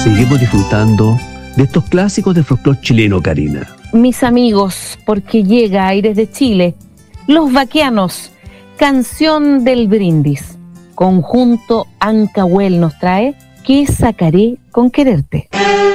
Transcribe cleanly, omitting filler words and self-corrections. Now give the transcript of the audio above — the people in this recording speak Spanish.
Seguimos disfrutando de estos clásicos del folclore chileno, Karina. Mis amigos, porque llega Aires de Chile, Los Vaquianos, Canción del Brindis. Conjunto Ancahuel nos trae ¿Qué sacaré con quererte?